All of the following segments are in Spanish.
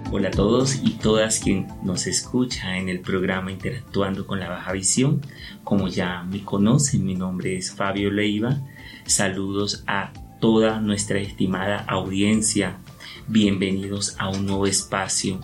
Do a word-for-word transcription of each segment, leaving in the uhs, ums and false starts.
Hola a todos y todas quien nos escucha en el programa Interactuando con la Baja Visión. Como ya me conocen, mi nombre es Fabio Leiva. Saludos a toda nuestra estimada audiencia. Bienvenidos a un nuevo espacio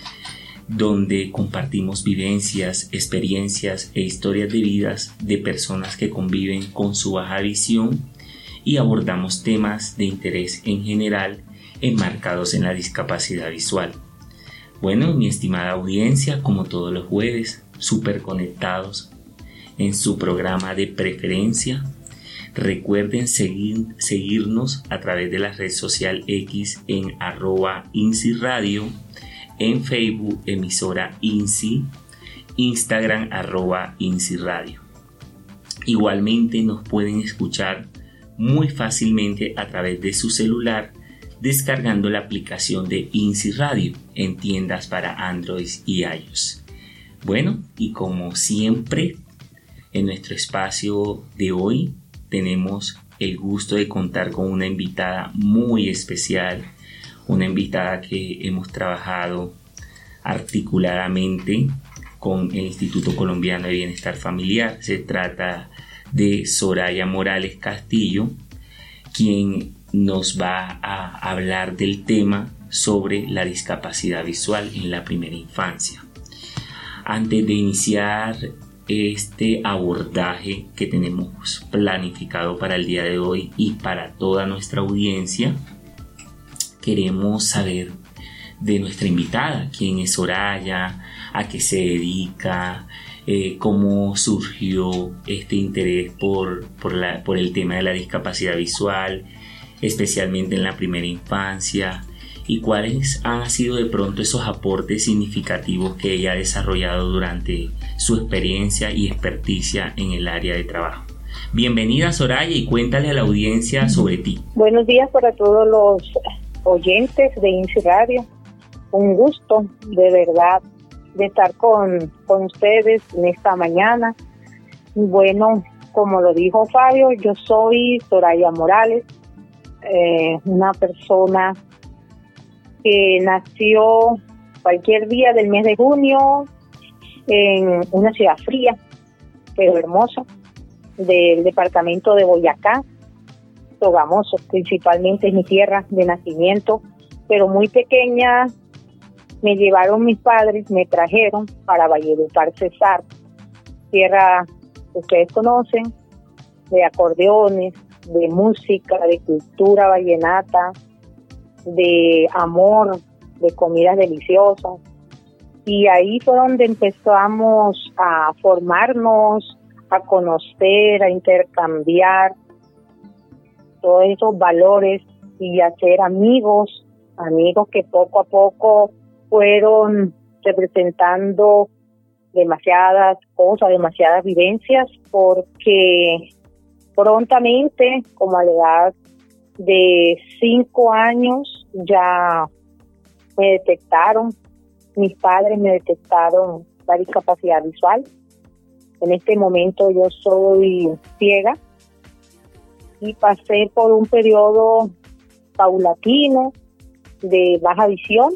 donde compartimos vivencias, experiencias e historias de vidas de personas que conviven con su baja visión y abordamos temas de interés en general enmarcados en la discapacidad visual. Bueno, mi estimada audiencia, como todos los jueves, súper conectados en su programa de preferencia. Recuerden seguir, seguirnos a través de la red social X en arroba INSI Radio, en Facebook emisora INSI, Instagram arroba INSI Radio. Igualmente nos pueden escuchar muy fácilmente a través de su celular descargando la aplicación de INSI Radio en tiendas para Android y iOS. Bueno, y como siempre, en nuestro espacio de hoy tenemos el gusto de contar con una invitada muy especial, una invitada que hemos trabajado articuladamente con el Instituto Colombiano de Bienestar Familiar. Se trata de Soraya Morales Castillo, quien nos va a hablar del tema sobre la discapacidad visual en la primera infancia. Antes de iniciar este abordaje que tenemos planificado para el día de hoy y para toda nuestra audiencia, queremos saber de nuestra invitada, quién es Soraya, a qué se dedica, eh, cómo surgió este interés por, por, la, por el tema de la discapacidad visual, especialmente en la primera infancia, y cuáles han sido de pronto esos aportes significativos que ella ha desarrollado durante su experiencia y experticia en el área de trabajo. Bienvenida, Soraya, y cuéntale a la audiencia sobre ti. Buenos días para todos los oyentes de INSI Radio. Un gusto, de verdad, de estar con, con ustedes en esta mañana. Bueno, como lo dijo Fabio, yo soy Soraya Morales, eh, una persona que nació cualquier día del mes de junio en una ciudad fría, pero hermosa, del departamento de Boyacá, Sogamoso, principalmente es mi tierra de nacimiento, pero muy pequeña me llevaron mis padres, me trajeron para Valledupar, Cesar, tierra que ustedes conocen, de acordeones, de música, de cultura vallenata, de amor, de comidas deliciosas. Y ahí fue donde empezamos a formarnos, a conocer, a intercambiar todos esos valores y a ser amigos, amigos que poco a poco fueron representando demasiadas cosas, demasiadas vivencias, porque prontamente, como a la edad de cinco años, ya me detectaron, mis padres me detectaron la discapacidad visual. En este momento yo soy ciega y pasé por un periodo paulatino de baja visión,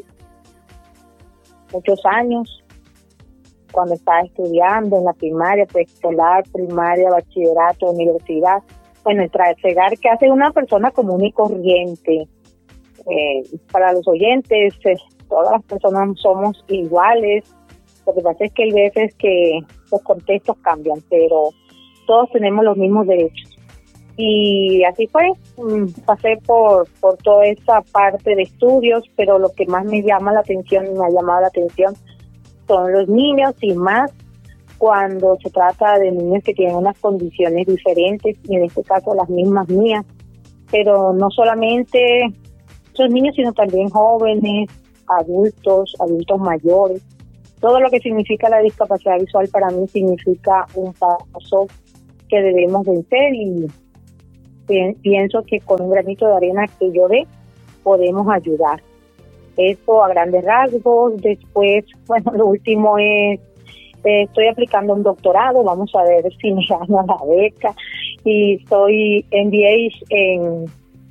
muchos años, cuando estaba estudiando en la primaria, preescolar, primaria, bachillerato, universidad. Bueno, el trasegar que hace una persona común y corriente. Eh, para los oyentes, eh, todas las personas somos iguales. Lo que pasa es que hay veces que los contextos cambian, pero todos tenemos los mismos derechos. Y así fue, pasé por, por toda esa parte de estudios, pero lo que más me llama la atención, me ha llamado la atención, son los niños, y más cuando se trata de niños que tienen unas condiciones diferentes, y en este caso las mismas mías, pero no solamente esos niños, sino también jóvenes, adultos, adultos mayores. Todo lo que significa la discapacidad visual para mí significa un paso que debemos vencer, y pienso que con un granito de arena que yo dé, podemos ayudar. Eso a grandes rasgos. Después, bueno, lo último es, eh, estoy aplicando un doctorado, vamos a ver si me gano la beca, y estoy M B A en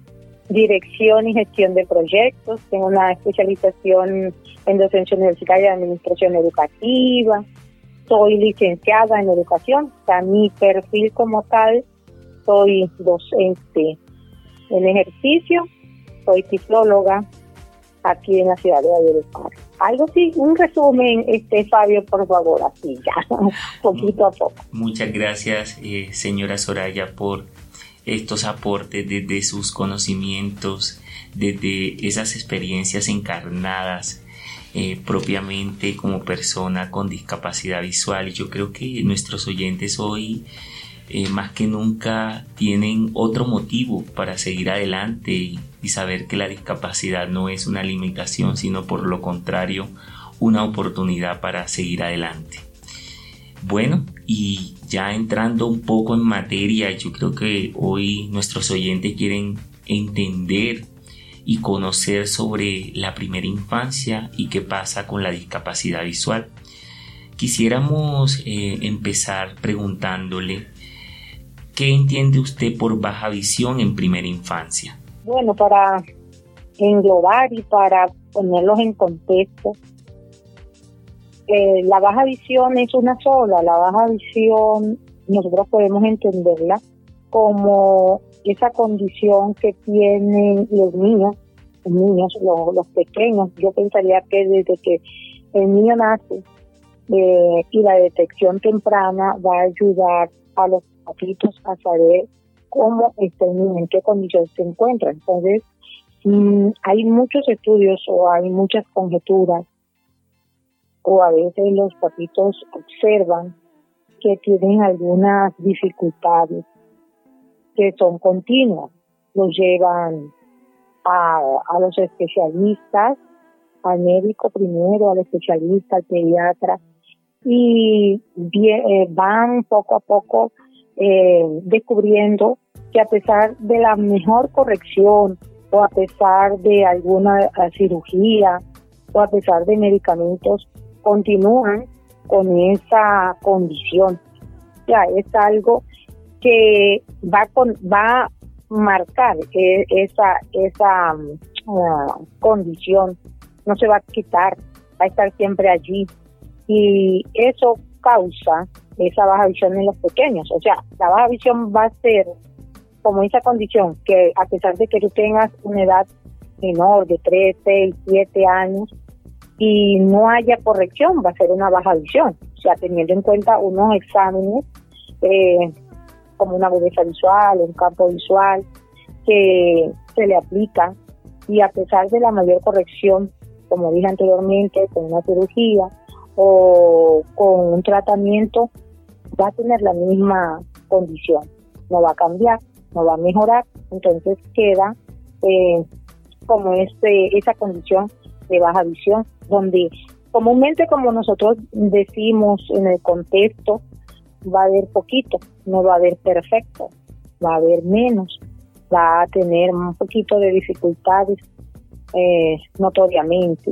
dirección y gestión de proyectos, tengo una especialización en docencia universitaria de administración educativa, soy licenciada en educación, o sea, mi perfil como tal, soy docente en ejercicio, soy tiflóloga aquí en la ciudad de Valledupar. Algo así, un resumen, este Fabio, por favor, así ya, poquito a poco. Muchas gracias, eh, señora Soraya, por estos aportes desde sus conocimientos, desde esas experiencias encarnadas eh, propiamente como persona con discapacidad visual. Yo creo que nuestros oyentes hoy eh, más que nunca tienen otro motivo para seguir adelante y, y saber que la discapacidad no es una limitación, sino por lo contrario una oportunidad para seguir adelante. Bueno, y ya entrando un poco en materia, yo creo que hoy nuestros oyentes quieren entender y conocer sobre la primera infancia y qué pasa con la discapacidad visual. Quisiéramos eh, empezar preguntándole, ¿qué entiende usted por baja visión en primera infancia? Bueno, para englobar y para ponerlos en contexto, Eh, la baja visión es una sola. La baja visión nosotros podemos entenderla como esa condición que tienen los niños, los niños, los, los pequeños. Yo pensaría que desde que el niño nace eh, y la detección temprana va a ayudar a los papitos a saber cómo está el niño, en qué condición se encuentra. Entonces, mmm, hay muchos estudios o hay muchas conjeturas, o a veces los papitos observan que tienen algunas dificultades que son continuas. Los llevan a, a los especialistas, al médico primero, al especialista, al pediatra, y bien, eh, van poco a poco eh, descubriendo que a pesar de la mejor corrección o a pesar de alguna cirugía o a pesar de medicamentos, continúan con esa condición. Ya es algo que va con, va a marcar eh, esa esa uh, condición, no se va a quitar, va a estar siempre allí, y eso causa esa baja visión en los pequeños. O sea, la baja visión va a ser como esa condición que a pesar de que tú tengas una edad menor de tres, seis, siete años, y no haya corrección, va a ser una baja visión. O sea, teniendo en cuenta unos exámenes eh, como una agudeza visual, un campo visual que se le aplica, y a pesar de la mayor corrección, como dije anteriormente, con una cirugía o con un tratamiento, va a tener la misma condición, no va a cambiar, no va a mejorar. Entonces queda eh, como este esa condición de baja visión, donde comúnmente, como nosotros decimos en el contexto, va a haber poquito, no va a haber perfecto, va a haber menos, va a tener un poquito de dificultades eh, notoriamente.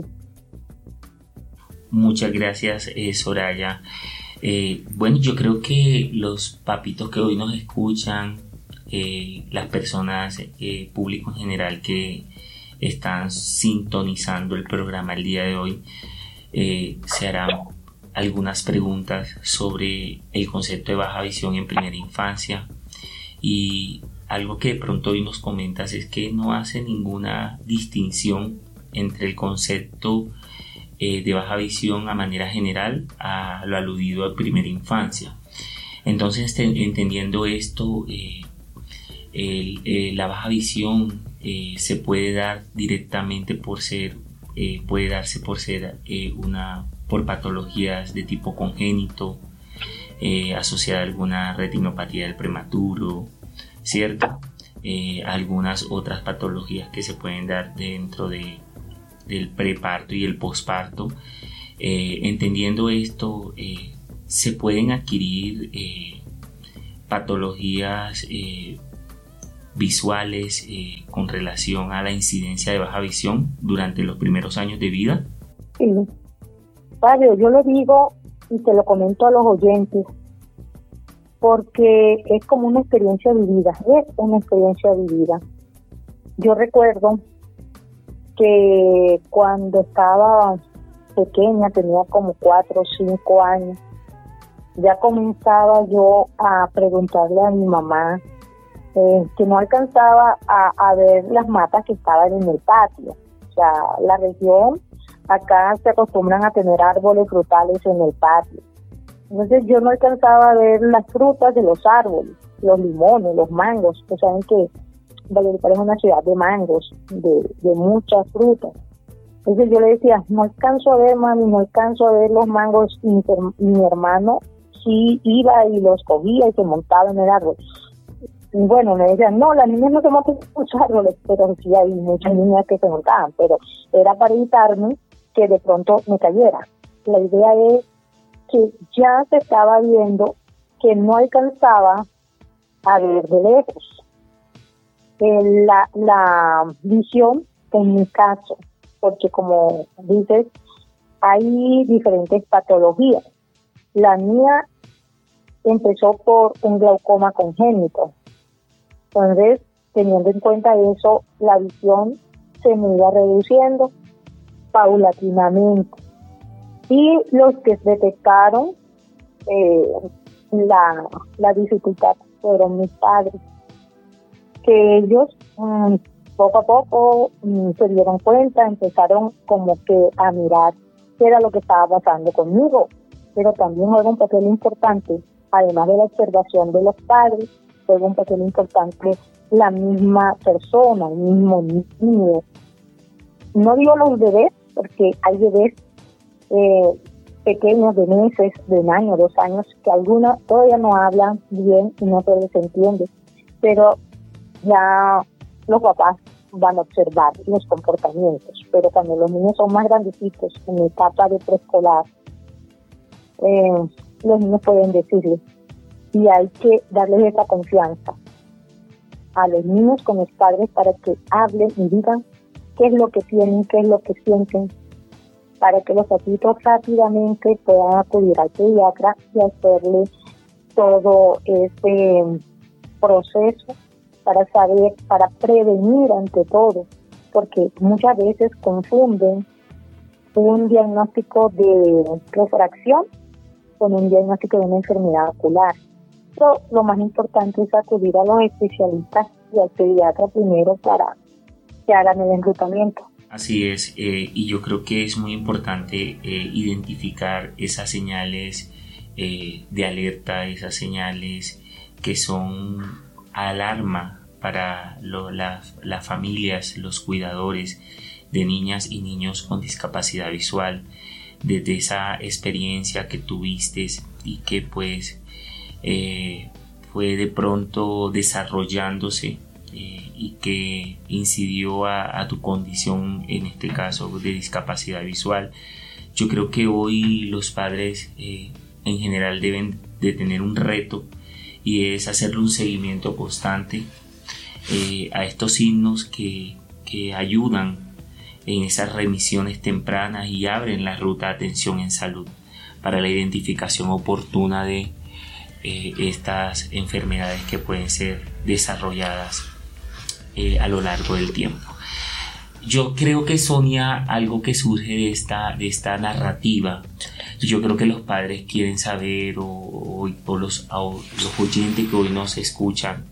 Muchas gracias, eh, Soraya. Eh, bueno, yo creo que los papitos que hoy nos escuchan, eh, las personas, eh, público en general que están sintonizando el programa el día de hoy, eh, se harán algunas preguntas sobre el concepto de baja visión en primera infancia, y algo que de pronto hoy nos comentas es que no hace ninguna distinción entre el concepto eh, de baja visión a manera general a lo aludido a primera infancia. Entonces, te, entendiendo esto, eh, el, eh, la baja visión Eh, se puede dar directamente por ser, eh, puede darse por ser eh, una, por patologías de tipo congénito, eh, asociada a alguna retinopatía del prematuro, ¿cierto? Eh, algunas otras patologías que se pueden dar dentro de, del preparto y el posparto. Eh, entendiendo esto, eh, se pueden adquirir eh, patologías eh, visuales eh, con relación a la incidencia de baja visión durante los primeros años de vida. Sí, Fabio, yo lo digo y te lo comento a los oyentes porque es como una experiencia vivida, es una experiencia vivida. yo recuerdo que cuando estaba pequeña, tenía como cuatro o cinco años, ya comenzaba yo a preguntarle a mi mamá eh, que no alcanzaba a, a ver las matas que estaban en el patio. O sea, la región, acá se acostumbran a tener árboles frutales en el patio. Entonces yo no alcanzaba a ver las frutas de los árboles, los limones, los mangos. Ustedes saben que Valledupar es una ciudad de mangos, de, de muchas frutas. Entonces yo le decía, no alcanzo a ver, mami, no alcanzo a ver los mangos. Y mi, y mi hermano sí iba y los cogía y se montaba en el árbol. Y bueno, me decían, no, las niñas no se montan en los árboles, pero sí hay muchas niñas que se montaban, pero era para evitarme que de pronto me cayera. La idea es que ya se estaba viendo que no alcanzaba a ver de lejos. Eh, la, la visión, en mi caso, porque como dices, hay diferentes patologías. La mía empezó por un glaucoma congénito. Entonces, teniendo en cuenta eso, la visión se me iba reduciendo paulatinamente. Y los que detectaron eh, la, la dificultad fueron mis padres, que ellos mmm, poco a poco mmm, se dieron cuenta, empezaron como que a mirar qué era lo que estaba pasando conmigo, pero también juega un papel importante, además de la observación de los padres, juega un papel importante la misma persona, el mismo niño. No digo los bebés, porque hay bebés eh, pequeños de meses, de un año, dos años, que algunos todavía no hablan bien y no se les entiende, pero ya los papás van a observar los comportamientos. Pero cuando los niños son más grandecitos, en la etapa de preescolar, eh, los niños pueden decirles, y hay que darles esa confianza a los niños con los padres para que hablen y digan qué es lo que tienen, qué es lo que sienten, para que los papitos rápidamente puedan acudir al pediatra y hacerle todo ese proceso para saber, para prevenir ante todo, porque muchas veces confunden un diagnóstico de refracción con un diagnóstico de una enfermedad ocular. Pero lo más importante es acudir a los especialistas y al pediatra primero para que hagan el enrutamiento. Así es, eh, y yo creo que es muy importante eh, identificar esas señales eh, de alerta, esas señales que son alarma para lo, la, las familias, los cuidadores de niñas y niños con discapacidad visual, desde esa experiencia que tuviste y que pues eh, fue de pronto desarrollándose eh, y que incidió a, a tu condición, en este caso de discapacidad visual. Yo creo que hoy los padres eh, en general deben de tener un reto, y es hacerle un seguimiento constante eh, a estos signos que, que ayudan en esas remisiones tempranas y abren la ruta de atención en salud para la identificación oportuna de eh, estas enfermedades que pueden ser desarrolladas eh, a lo largo del tiempo. Yo creo que, Sonia, algo que surge de esta, de esta narrativa, yo creo que los padres quieren saber, o, o, o los, o los oyentes que hoy nos escuchan,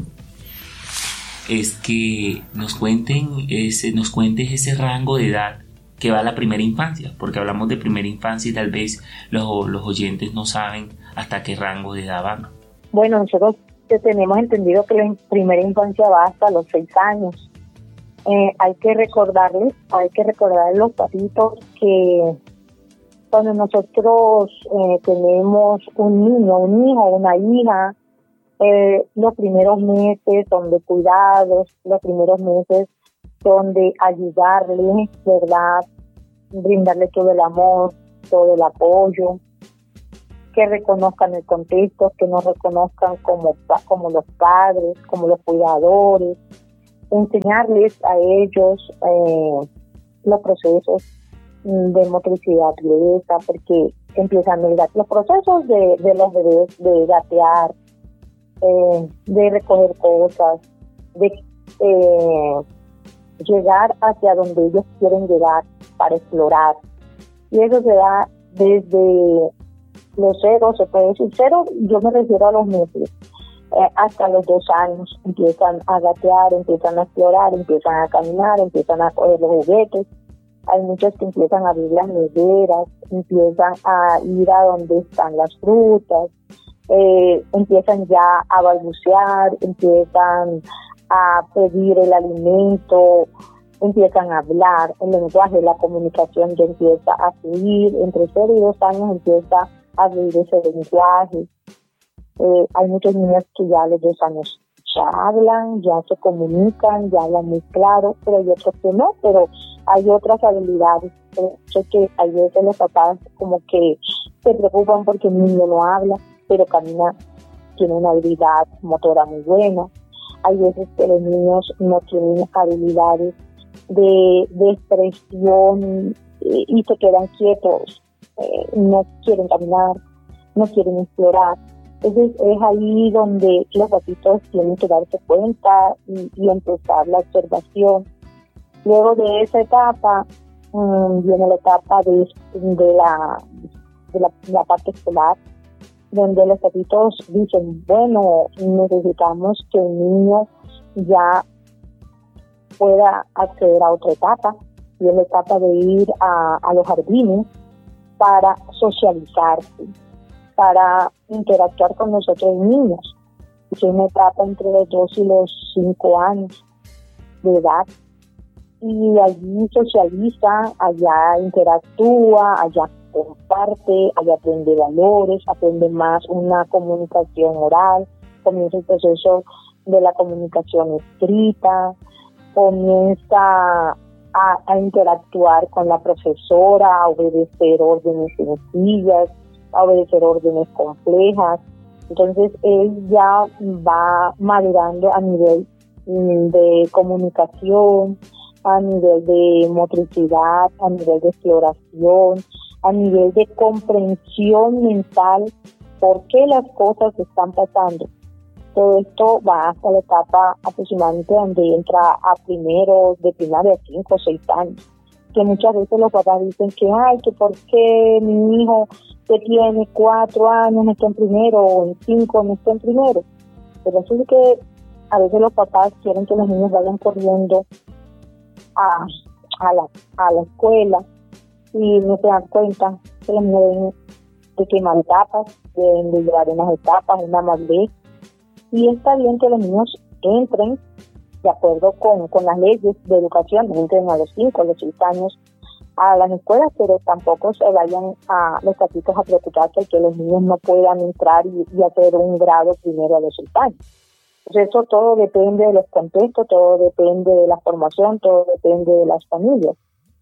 es que nos cuenten ese, nos cuentes ese rango de edad que va a la primera infancia, porque hablamos de primera infancia y tal vez los, los oyentes no saben hasta qué rango de edad van. Bueno, nosotros tenemos entendido que la primera infancia va hasta los seis años. Eh, hay que recordarles, hay que recordar a los papitos que cuando nosotros eh, tenemos un niño, un hijo, una hija, eh, los primeros meses son de cuidados, los primeros meses son de ayudarles, ¿verdad? Brindarle todo el amor, todo el apoyo, que reconozcan el contexto, que nos reconozcan como, como los padres, como los cuidadores, enseñarles a ellos eh, los procesos de motricidad gruesa, porque empiezan el, los procesos de, de los bebés de gatear, eh, de recoger cosas, de eh, llegar hacia donde ellos quieren llegar para explorar. Y eso se da desde los ceros, se puede decir cero, yo me refiero a los meses, eh, hasta los dos años. Empiezan a gatear, empiezan a explorar, empiezan a caminar, empiezan a coger los juguetes. Hay muchos que empiezan a abrir las neveras, empiezan a ir a donde están las frutas, eh, empiezan ya a balbucear, empiezan a pedir el alimento, empiezan a hablar, el lenguaje, la comunicación ya empieza a fluir, entre cero y dos años empieza a fluir ese lenguaje. Eh, hay muchos niños que ya a los dos años ya hablan, ya se comunican, ya hablan muy claro, pero hay otros que no, pero hay otras habilidades. Sé que hay veces los papás como que se preocupan porque el niño no habla, pero camina, tiene una habilidad motora muy buena. Hay veces que los niños no tienen habilidades de, de expresión eh, y se quedan quietos, eh, no quieren caminar, no quieren explorar. Entonces es ahí donde los papitos tienen que darse cuenta y, y empezar la observación. Luego de esa etapa um, viene la etapa de, de, la, de la, la parte escolar, donde los papitos dicen, bueno, necesitamos que el niño ya pueda acceder a otra etapa, y es la etapa de ir a, a los jardines para socializarse, para interactuar con los otros niños. Es una etapa entre los dos y los cinco años de edad. Y allí socializa, allá interactúa, allá comparte, allá aprende valores, aprende más una comunicación oral, comienza el proceso de la comunicación escrita, comienza a, a interactuar con la profesora, a obedecer órdenes sencillas, a obedecer órdenes complejas. Entonces él ya va madurando a nivel de comunicación, a nivel de motricidad, a nivel de exploración, a nivel de comprensión mental, por qué las cosas están pasando. Todo esto va hasta la etapa aproximadamente donde entra a primero de primaria, cinco o seis años. Que muchas veces los papás dicen que, ay, que por qué mi hijo que tiene cuatro años no está en primero, o en cinco no está en primero. Pero eso es que a veces los papás quieren que los niños vayan corriendo a, a, la, a la escuela y no se dan cuenta que los niños deben de quemar etapas, deben de llevar unas etapas, una madurez. Y está bien que los niños entren de acuerdo con, con las leyes de educación, entren a los cinco, a los seis años a las escuelas, pero tampoco se vayan a los papitos a preocuparse de que los niños no puedan entrar y, y hacer un grado primero a los seis años. Pues eso todo depende de los contextos, todo depende de la formación, todo depende de las familias.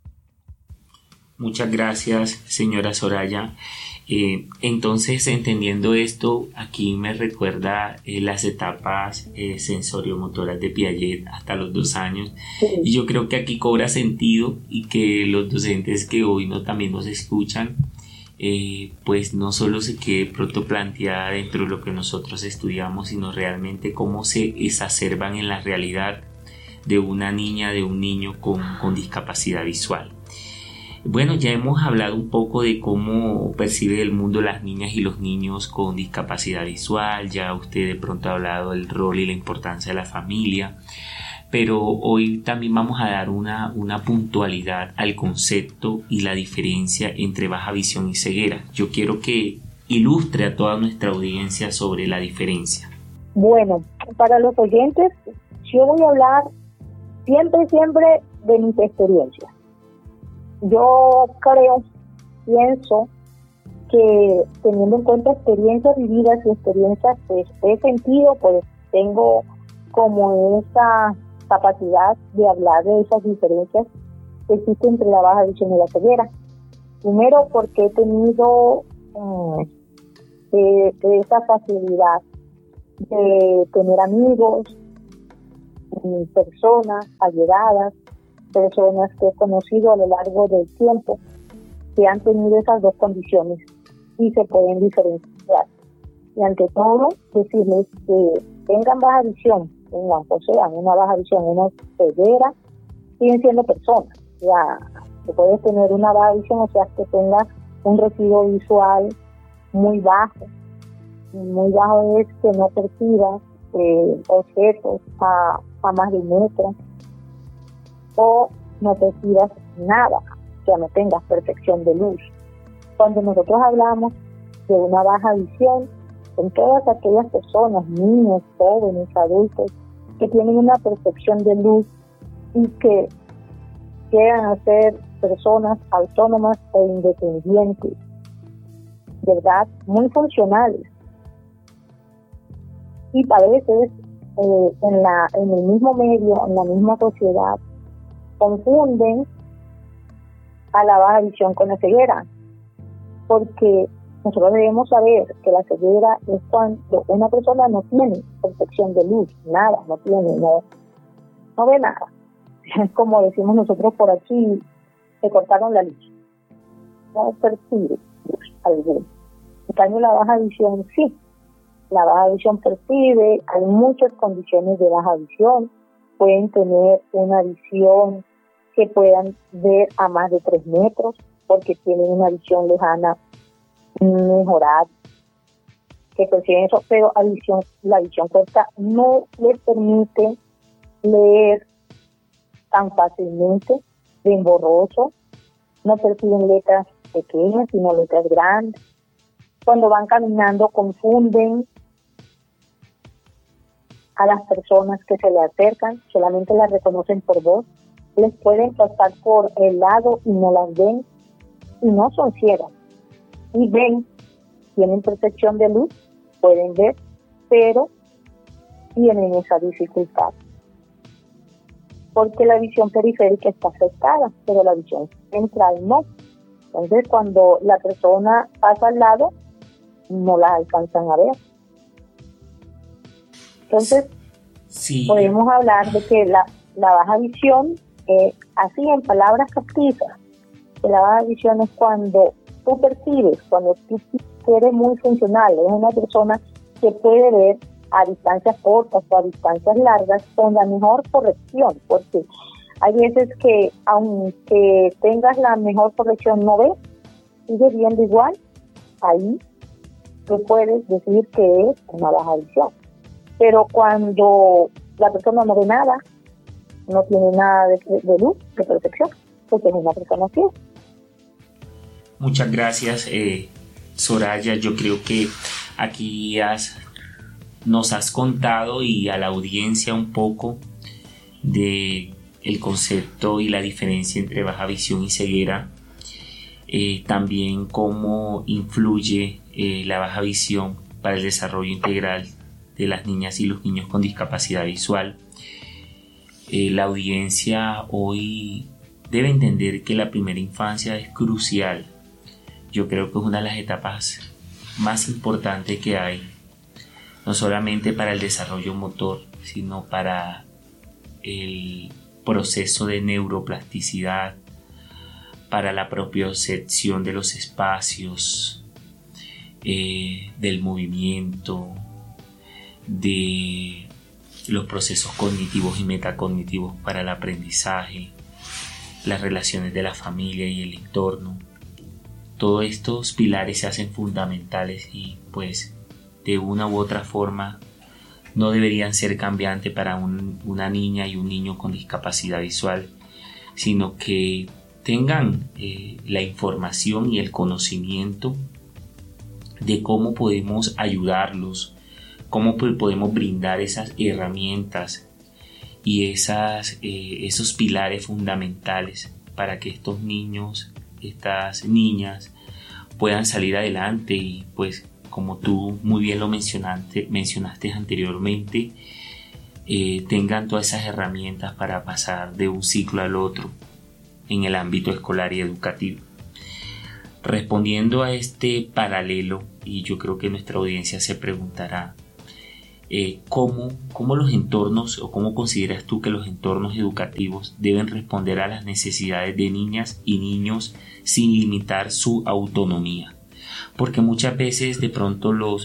Muchas gracias, señora Soraya. Eh, entonces, entendiendo esto, aquí me recuerda eh, las etapas eh, sensoriomotoras de Piaget hasta los dos años. Sí. Y yo creo que aquí cobra sentido y que los docentes que hoy no, también nos escuchan, eh, pues no solo se quede pronto planteada dentro de lo que nosotros estudiamos, sino realmente cómo se exacerban en la realidad de una niña, de un niño con, con discapacidad visual. Bueno, ya hemos hablado un poco de cómo percibe el mundo las niñas y los niños con discapacidad visual. Ya usted de pronto ha hablado del rol y la importancia de la familia, pero hoy también vamos a dar una, una puntualidad al concepto y la diferencia entre baja visión y ceguera. Yo quiero que ilustre a toda nuestra audiencia sobre la diferencia. Bueno, para los oyentes, yo voy a hablar siempre, siempre de mis experiencias. Yo creo, pienso que teniendo en cuenta experiencias vividas y experiencias que he sentido, pues tengo como esa capacidad de hablar de esas diferencias que existen entre la baja visión y la ceguera. Primero, porque he tenido um, de, de esa facilidad de tener amigos, personas allegadas, personas que he conocido a lo largo del tiempo que han tenido esas dos condiciones y se pueden diferenciar. Y ante todo, decirles que tengan baja visión tengan, posean una baja visión, una ceguera, siguen siendo personas. Ya, que puedes tener una baja visión, o sea, que tengas un residuo visual muy bajo. Muy bajo es que no percibas eh, objetos a, a más de un metro, o no percibas nada, o sea, no tengas percepción de luz. Cuando nosotros hablamos de una baja visión, en todas aquellas personas, niños, jóvenes, adultos, que tienen una percepción de luz y que llegan a ser personas autónomas e independientes, ¿verdad? Muy funcionales. Y a veces eh, en, la, en el mismo medio, en la misma sociedad, confunden a la baja visión con la ceguera, porque nosotros debemos saber que la ceguera es cuando una persona no tiene percepción de luz, nada, no tiene, no, no ve nada. Como decimos nosotros por aquí, se cortaron la luz, no percibe luz alguna. En cambio, la baja visión sí, la baja visión percibe, hay muchas condiciones de baja visión, pueden tener una visión que puedan ver a más de tres metros, porque tienen una visión lejana mejorada, que perciben eso, pero la visión, la visión corta no les permite leer tan fácilmente, bien borroso, no perciben letras pequeñas, sino letras grandes. Cuando van caminando confunden a las personas que se le acercan, solamente las reconocen por voz, les pueden pasar por el lado y no las ven, y no son ciegas, y ven, tienen percepción de luz, pueden ver, pero tienen esa dificultad, porque la visión periférica está afectada, pero la visión central no. Entonces, cuando la persona pasa al lado, no la alcanzan a ver. Entonces, sí, podemos hablar de que la, la baja visión, eh, así en palabras captizas, que la baja visión es cuando tú percibes, cuando tú eres muy funcional, eres una persona que puede ver a distancias cortas o a distancias largas con la mejor corrección, porque hay veces que aunque tengas la mejor corrección no ves, sigues viendo igual, ahí tú puedes decir que es una baja visión. Pero cuando la persona no ve nada, no tiene nada de, de luz, de percepción, porque es una persona así. Muchas gracias, eh, Soraya. Yo creo que aquí has, nos has contado y a la audiencia un poco de el concepto y la diferencia entre baja visión y ceguera. Eh, también cómo influye eh, la baja visión para el desarrollo integral de las niñas y los niños con discapacidad visual. Eh, la audiencia hoy debe entender que la primera infancia es crucial. Yo creo que es una de las etapas más importantes que hay, no solamente para el desarrollo motor, sino para el proceso de neuroplasticidad, para la propiocepción de los espacios, eh, del movimiento, de los procesos cognitivos y metacognitivos para el aprendizaje, las relaciones de la familia y el entorno. Todos estos pilares se hacen fundamentales y pues de una u otra forma no deberían ser cambiantes para un, una niña y un niño con discapacidad visual, sino que tengan eh, la información y el conocimiento de cómo podemos ayudarlos, cómo podemos brindar esas herramientas y esas, eh, esos pilares fundamentales para que estos niños, estas niñas puedan salir adelante y pues como tú muy bien lo mencionaste, mencionaste anteriormente, eh, tengan todas esas herramientas para pasar de un ciclo al otro en el ámbito escolar y educativo. Respondiendo a este paralelo, y yo creo que nuestra audiencia se preguntará, eh, ¿cómo, cómo los entornos o cómo consideras tú que los entornos educativos deben responder a las necesidades de niñas y niños sin limitar su autonomía? Porque muchas veces de pronto los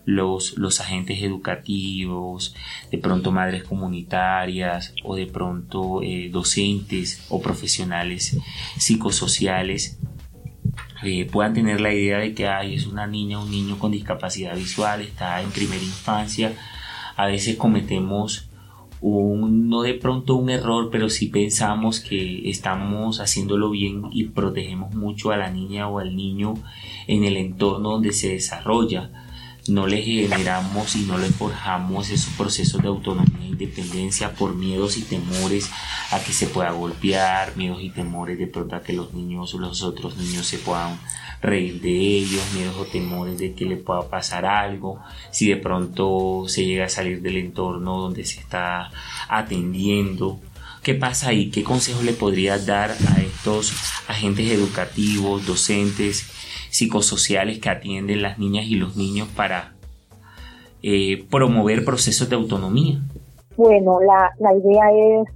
los, los agentes educativos, de pronto madres comunitarias o de pronto eh, docentes o profesionales psicosociales eh, puedan tener la idea de que ay, es una niña o un niño con discapacidad visual, está en primera infancia. A veces cometemos un, no de pronto un error, pero sí pensamos que estamos haciéndolo bien y protegemos mucho a la niña o al niño en el entorno donde se desarrolla. No le generamos y no le forjamos esos procesos de autonomía e independencia por miedos y temores a que se pueda golpear, miedos y temores de pronto a que los niños o los otros niños se puedan reír de ellos, miedos o temores de que le pueda pasar algo, si de pronto se llega a salir del entorno donde se está atendiendo. ¿Qué pasa ahí? ¿Qué consejos le podrías dar a estos agentes educativos, docentes, psicosociales que atienden las niñas y los niños para eh, promover procesos de autonomía? Bueno, la, la idea es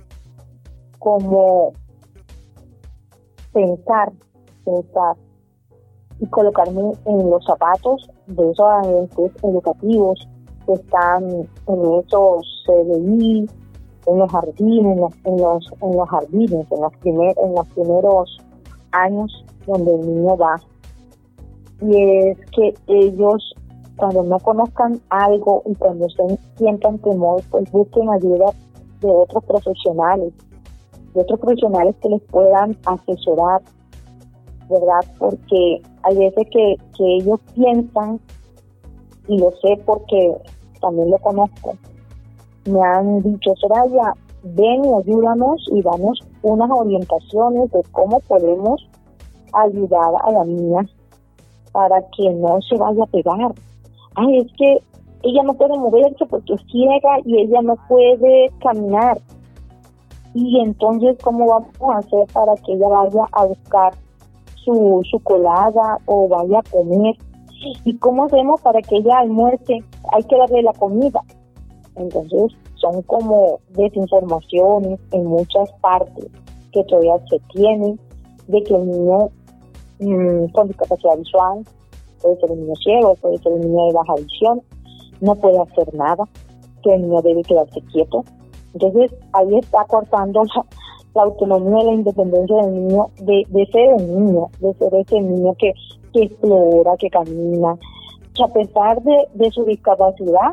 como pensar, pensar y colocarme en los zapatos de esos agentes educativos que están en esos C D I, en los jardines, en los, en los, en los jardines, en los, primer, en los primeros años donde el niño va. Y es que ellos, cuando no conozcan algo y cuando se sientan temor, pues busquen ayuda de otros profesionales, de otros profesionales que les puedan asesorar, ¿verdad? Porque hay veces que, que ellos piensan, y lo sé porque también lo conozco, me han dicho, Soraya, ven y ayúdanos y danos unas orientaciones de cómo podemos ayudar a la niña para que no se vaya a pegar. Ay, es que ella no puede moverse porque es ciega y ella no puede caminar. Y entonces, ¿cómo vamos a hacer para que ella vaya a buscar su, su colada o vaya a comer? ¿Y cómo hacemos para que ella almuerce? Hay que darle la comida. Entonces, son como desinformaciones en muchas partes que todavía se tienen de que el niño con discapacidad visual, puede ser un niño ciego, puede ser un niño de baja visión, no puede hacer nada, que el niño debe quedarse quieto. Entonces ahí está cortando la, la autonomía y la independencia del niño, de, de ser un niño, de ser ese niño que, que explora, que camina, que a pesar de, de su discapacidad,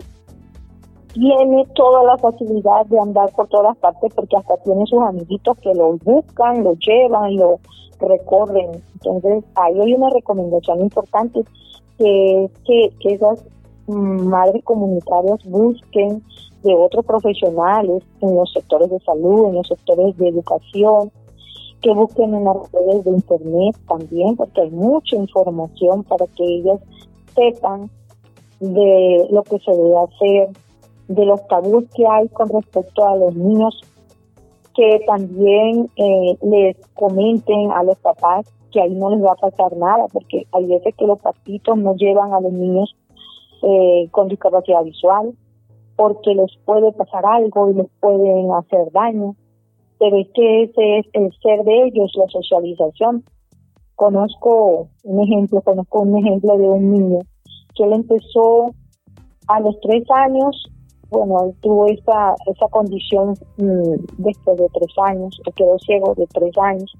tiene toda la facilidad de andar por todas partes porque hasta tiene sus amiguitos que lo buscan, lo llevan, lo recorren. Entonces ahí hay una recomendación importante que es que, que esas madres comunitarias busquen de otros profesionales en los sectores de salud, en los sectores de educación, que busquen en las redes de internet también, porque hay mucha información para que ellas sepan de lo que se debe hacer, de los tabús que hay con respecto a los niños, que también eh, les comenten a los papás que ahí no les va a pasar nada, porque hay veces que los papitos no llevan a los niños eh, con discapacidad visual, porque les puede pasar algo y les pueden hacer daño, pero es que ese es el ser de ellos, la socialización. Conozco un ejemplo, conozco un ejemplo de un niño que él empezó a los tres años. Bueno, él tuvo esa, esa condición mmm, después de tres años, él quedó ciego de tres años.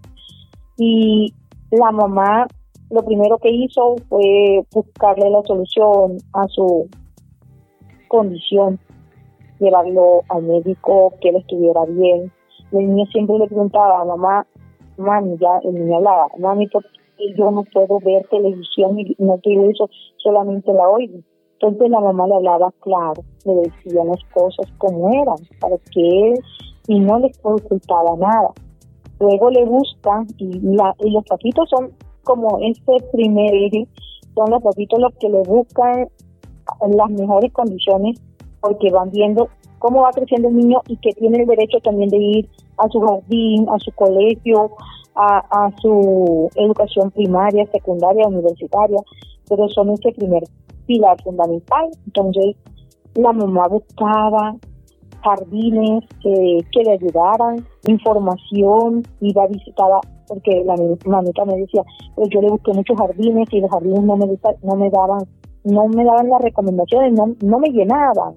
Y la mamá lo primero que hizo fue buscarle la solución a su condición, llevarlo al médico, que él estuviera bien. El niño siempre le preguntaba a mamá, mami, ya el niño hablaba, mami, ¿por qué yo no puedo ver televisión y no quiero eso, solamente la oigo? Entonces la mamá le hablaba claro, le decía las cosas como eran, para que él, y no les ocultaba nada. Luego le buscan, y, la, y los papitos son como ese primer eje, son los papitos los que le buscan en las mejores condiciones, porque van viendo cómo va creciendo el niño y que tiene el derecho también de ir a su jardín, a su colegio, a, a su educación primaria, secundaria, universitaria, pero son ese primer pilar fundamental. Entonces la mamá buscaba jardines que, que le ayudaran, información, iba a visitar, porque la mamita me decía, pero yo le busqué muchos jardines y los jardines no me, no me daban no me daban las recomendaciones, no, no me llenaban.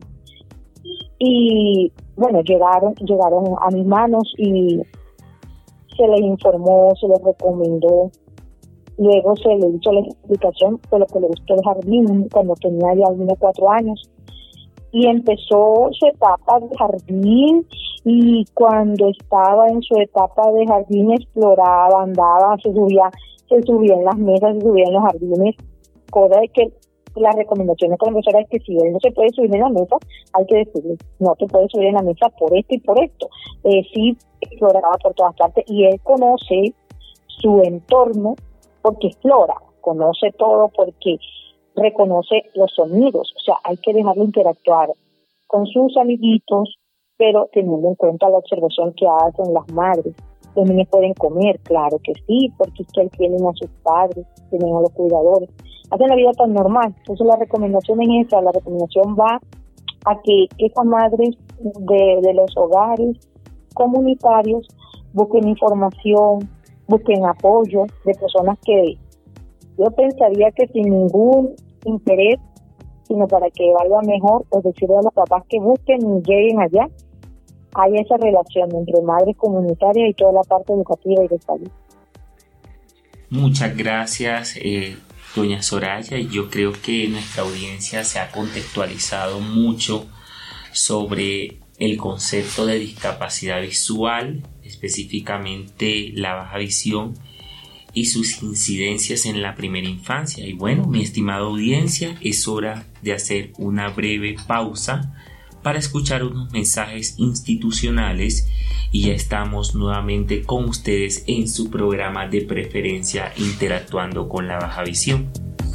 Y bueno, llegaron, llegaron a mis manos y se les informó, se les recomendó. Luego se le hizo la explicación de lo que le gustó el jardín cuando tenía ya unos cuatro años. Y empezó su etapa de jardín, y cuando estaba en su etapa de jardín exploraba, andaba, se subía, se subía en las mesas, se subía en los jardines, cosa de que las recomendaciones con la profesora es que si él no se puede subir en la mesa, hay que decirle, no te puedes subir en la mesa por esto y por esto. Eh, sí, exploraba por todas partes, y él conoce su entorno porque explora, conoce todo porque reconoce los sonidos. O sea, hay que dejarlo interactuar con sus amiguitos, pero teniendo en cuenta la observación que hacen las madres. Los niños pueden comer, claro que sí, porque es que tienen a sus padres, tienen a los cuidadores, hacen la vida tan normal. Entonces la recomendación es esa, la recomendación va a que esas madres de, de los hogares comunitarios busquen información, busquen apoyo de personas que yo pensaría que sin ningún interés, sino para que valga mejor, pues decirle a los papás que busquen y lleguen allá. Hay esa relación entre madres comunitarias y toda la parte educativa y de salud. Muchas gracias, eh, doña Soraya. Yo creo que nuestra audiencia se ha contextualizado mucho sobre el concepto de discapacidad visual, específicamente la baja visión y sus incidencias en la primera infancia. Y bueno, mi estimada audiencia, es hora de hacer una breve pausa para escuchar unos mensajes institucionales, y ya estamos nuevamente con ustedes en su programa de preferencia Interactuando con la Baja Visión.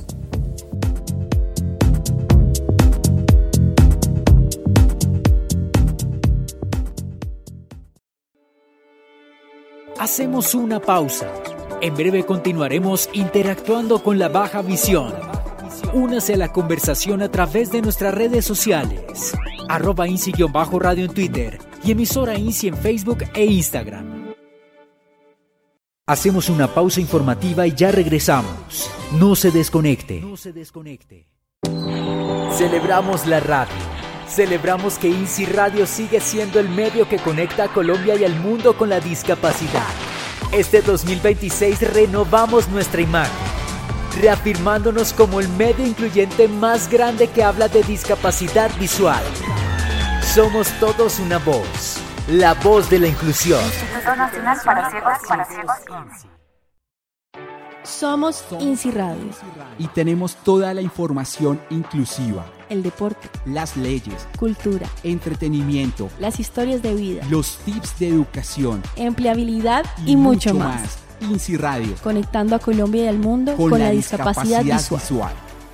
Hacemos una pausa. En breve continuaremos interactuando con la baja visión. Únase a la conversación a través de nuestras redes sociales. Arroba INSI-radio en Twitter y emisora INSI en Facebook e Instagram. Hacemos una pausa informativa y ya regresamos. No se desconecte. No se desconecte. Celebramos la radio. Celebramos que INSI Radio sigue siendo el medio que conecta a Colombia y al mundo con la discapacidad. Este dos mil veintiséis renovamos nuestra imagen, reafirmándonos como el medio incluyente más grande que habla de discapacidad visual. Somos todos una voz, la voz de la inclusión. Instituto Nacional para Ciegos y para Ciegos. Somos INSI Radio. Y tenemos toda la información inclusiva. El deporte, las leyes, cultura, entretenimiento, las historias de vida, los tips de educación, empleabilidad y, y mucho, mucho más. más. INSI Radio. Conectando a Colombia y al mundo con, con la, la discapacidad, discapacidad visual.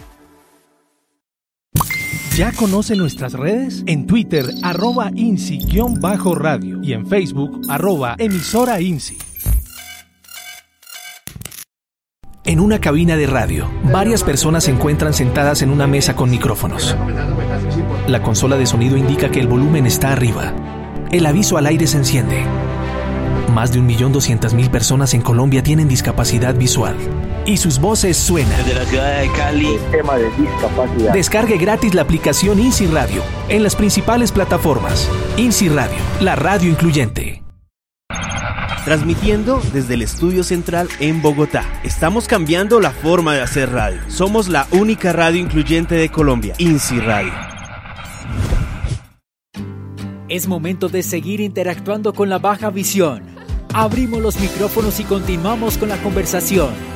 visual. ¿Ya conoce nuestras redes? En Twitter, arroba INSI-radio y en Facebook, arroba emisora INSI. En una cabina de radio, varias personas se encuentran sentadas en una mesa con micrófonos. La consola de sonido indica que el volumen está arriba. El aviso al aire se enciende. Más de un millón doscientas mil personas en Colombia tienen discapacidad visual. Y sus voces suenan. Desde la ciudad de Cali. El tema de discapacidad. Descargue gratis la aplicación INSI Radio en las principales plataformas. INSI Radio, la radio incluyente. Transmitiendo desde el estudio central en Bogotá. Estamos cambiando la forma de hacer radio. Somos la única radio incluyente de Colombia, INSI Radio. Es momento de seguir interactuando con la baja visión. Abrimos los micrófonos y continuamos con la conversación.